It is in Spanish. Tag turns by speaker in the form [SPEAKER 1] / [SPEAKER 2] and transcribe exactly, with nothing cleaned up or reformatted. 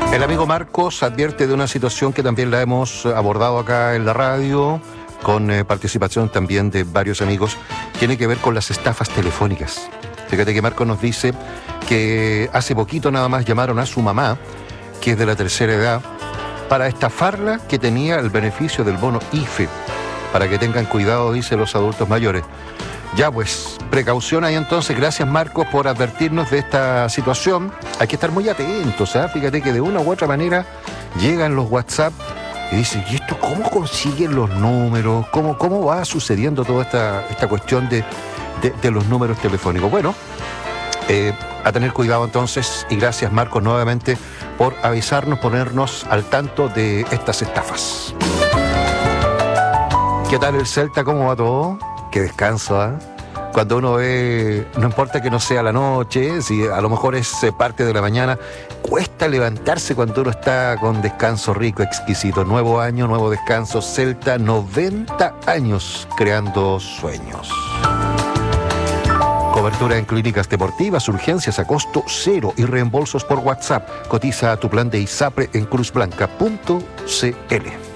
[SPEAKER 1] El amigo Marcos advierte de una situación que también la hemos abordado acá en la radio, con eh, participación también de varios amigos. Tiene que ver con las estafas telefónicas. Fíjate que Marcos nos dice que hace poquito nada más llamaron a su mamá, que es de la tercera edad, para estafarla que tenía el beneficio del bono I F E. Para que tengan cuidado, dice, los adultos mayores. Ya pues, precaución ahí entonces. Gracias, Marcos, por advertirnos de esta situación. Hay que estar muy atentos, ¿eh? Fíjate que de una u otra manera llegan los WhatsApp y dicen, ¿y esto cómo consiguen los números? ¿Cómo, cómo va sucediendo toda esta, esta cuestión de, de, de los números telefónicos? Bueno, eh, a tener cuidado entonces, y gracias, Marcos, nuevamente por avisarnos, ponernos al tanto de estas estafas. ¿Qué tal el Celta? ¿Cómo va todo? Qué descanso, ¿ah? ¿eh? Cuando uno ve, no importa que no sea la noche, si a lo mejor es parte de la mañana, cuesta levantarse cuando uno está con descanso rico, exquisito. Nuevo año, nuevo descanso. Celta, noventa años creando sueños. Cobertura en clínicas deportivas, urgencias a costo cero y reembolsos por WhatsApp. Cotiza tu plan de ISAPRE en cruz blanca punto c l.